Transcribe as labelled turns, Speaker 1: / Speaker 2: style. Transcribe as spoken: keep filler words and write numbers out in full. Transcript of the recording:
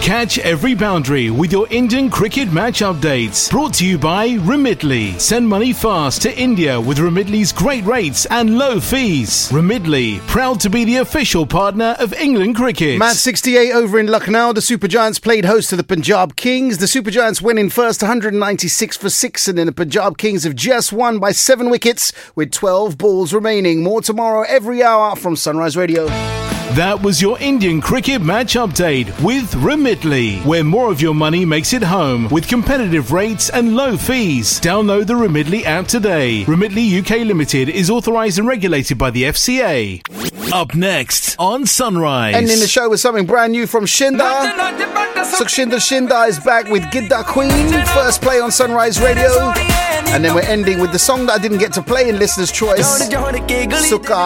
Speaker 1: Catch every boundary with your Indian cricket match updates. Brought to you by Remitly. Send money fast to India with Remitly's great rates and low fees. Remitly, proud to be the official partner of England cricket.
Speaker 2: Match sixty-eight over in Lucknow. The Super Giants played host to the Punjab Kings. The Super Giants win in first one hundred ninety-six for six, and then the Punjab Kings have just won by seven wickets with twelve balls remaining. More tomorrow every hour from Sunrise Radio.
Speaker 1: That was your Indian cricket match update with Remitly, where more of your money makes it home with competitive rates and low fees. Download the Remitly app today. Remitly U K Limited is authorised and regulated by the F C A. Up next on Sunrise.
Speaker 2: Ending the show with something brand new from Shinda. Sukshinder Shinda is back with Gidda Queen. First play on Sunrise Radio. And then we're ending with the song that I didn't get to play in Listener's Choice, Sukha